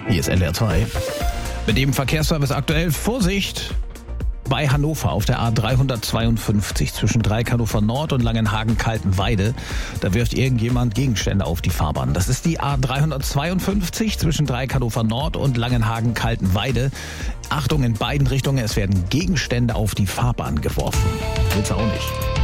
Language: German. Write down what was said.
Hier ist LR2. Mit dem Verkehrsservice aktuell Vorsicht bei Hannover auf der A352 zwischen Dreieck Hannover Nord und Langenhagen-Kaltenweide. Da wirft irgendjemand Gegenstände auf die Fahrbahn. Das ist die A352 zwischen Dreieck Hannover Nord und Langenhagen-Kaltenweide. Achtung in beiden Richtungen, es werden Gegenstände auf die Fahrbahn geworfen. Willst du auch nicht?